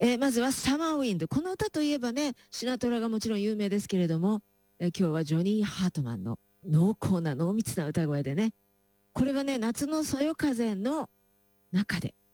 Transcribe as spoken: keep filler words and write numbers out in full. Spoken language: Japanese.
えーまずはサマーウィンド。この歌といえばね、シナトラがもちろん有名ですけれども、えー今日はジョニー・ハートマンの濃厚な濃密な歌声でね、これはね、夏のそよ風の中で